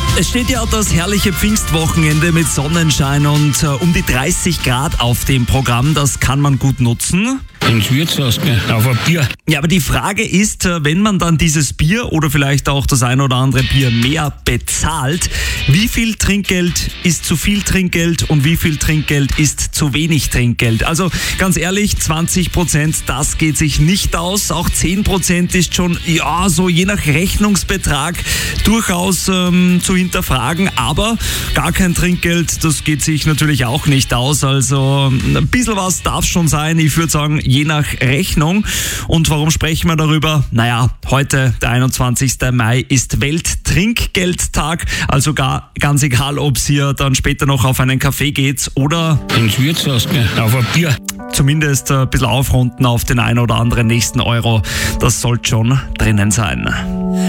Es steht ja das herrliche Pfingstwochenende mit Sonnenschein und um die 30 Grad auf dem Programm. Das kann man gut nutzen. Ins Wirtshaus gehen, auf ein Bier. Ja, aber die Frage ist, wenn man dann dieses Bier oder vielleicht auch das ein oder andere Bier mehr bezahlt, wie viel Trinkgeld ist zu viel Trinkgeld und wie viel Trinkgeld ist zu wenig Trinkgeld? Also ganz ehrlich, 20%, das geht sich nicht aus. Auch 10% ist schon, ja, so je nach Rechnungsbetrag durchaus zu hinterfragen. Aber gar kein Trinkgeld, das geht sich natürlich auch nicht aus. Also ein bisschen was darf schon sein. Ich würde sagen, je nach Rechnung. Und warum sprechen wir darüber? Naja, heute, der 21. Mai, ist Welttrinkgeldtag. Also ganz egal, ob es hier dann später noch auf einen Kaffee geht oder ins Wirtshaus gehen, auf ein Bier. Zumindest ein bisschen aufrunden auf den einen oder anderen nächsten Euro. Das sollte schon drinnen sein.